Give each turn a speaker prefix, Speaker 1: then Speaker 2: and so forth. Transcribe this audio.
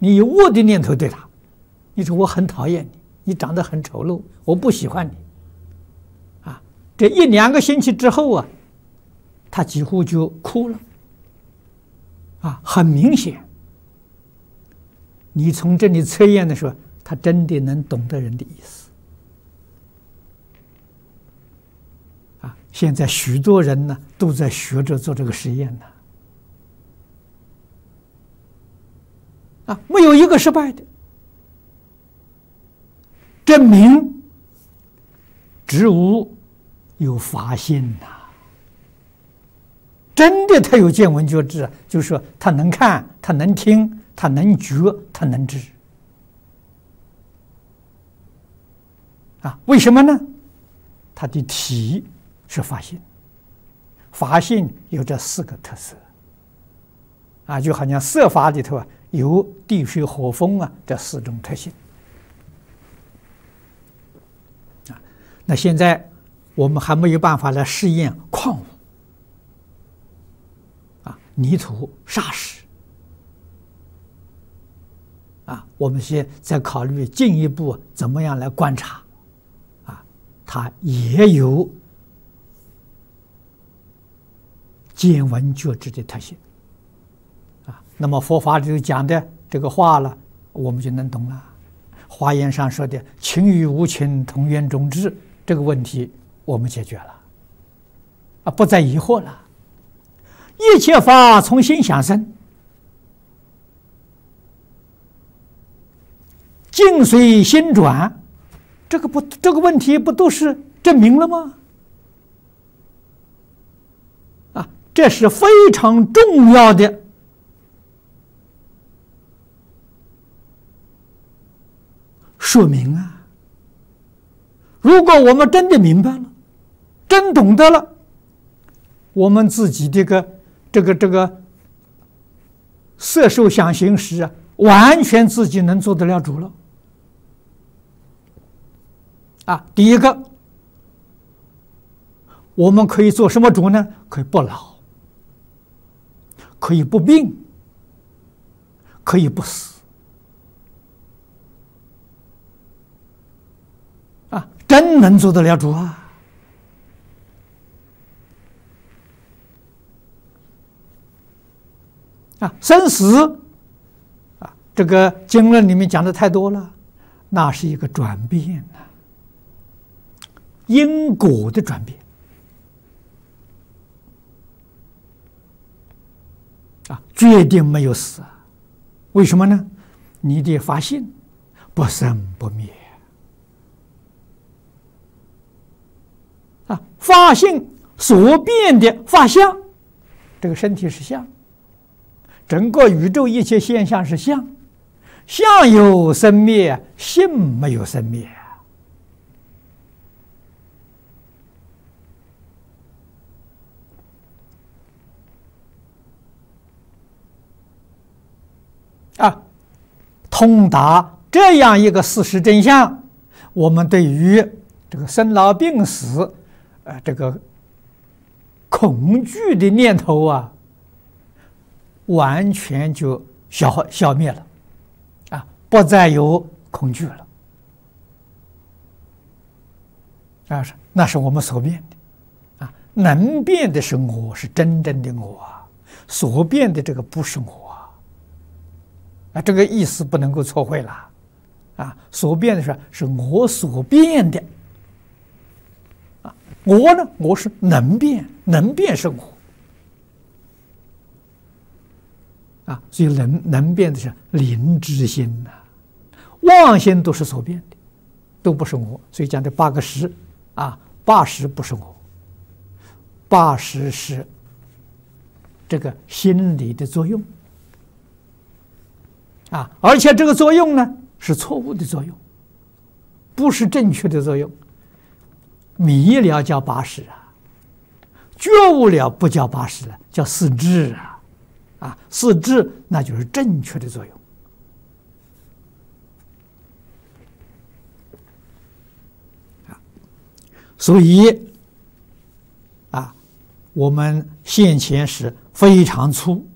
Speaker 1: 你有恶的念头对他，你说我很讨厌你，你长得很丑陋，我不喜欢你。这1、2个星期之后啊，他几乎就哭了。很明显，你从这里测验的时候，他真的能懂得人的意思。现在许多人呢都在学着做这个实验呢。没有一个失败的，证明植物有法性呐。真的，他有见闻觉知，就是说他能看，他能听，他能觉，他能知。为什么呢？他的体是法性，法性有这4个特色。就好像色法里头有地水火风这4种特性。那现在我们还没有办法来试验矿物。泥土、砂石，我们现在考虑进一步怎么样来观察，它也有见闻觉知的特性，那么佛法里头讲的这个话了，我们就能懂了。华严上说的“情与无情，同源种智”这个问题，我们解决了，不再疑惑了。一切法从心想生，境随心转，这个问题不都是证明了吗？这是非常重要的说明啊！如果我们真的明白了，真懂得了，我们自己这个色受想行识完全自己能做得了主了。第一个，我们可以做什么主呢？可以不老，可以不病，可以不死。真能做得了主啊！生死这个经论里面讲的太多了，那是一个转变因果的转变决定没有死为什么呢？你的法性不生不灭法性所变的法相，这个身体是相，整个宇宙一切现象是相，相有生灭，性没有生灭通达这样一个事实真相，我们对于这个生老病死这个恐惧的念头完全就消灭了不再有恐惧了那是我们所变的能变的是我，是真正的我所变的这个不是我这个意思不能够错会了所变的是我所变的我呢，我是能变，能变是我所以能变的是灵知心妄心都是所变的，都不是我。所以讲的8个识8识不是我，8识是这个心理的作用而且这个作用呢是错误的作用，不是正确的作用。迷了叫8识觉悟了不叫8识了，叫4智4智那就是正确的作用所以我们现前是非常粗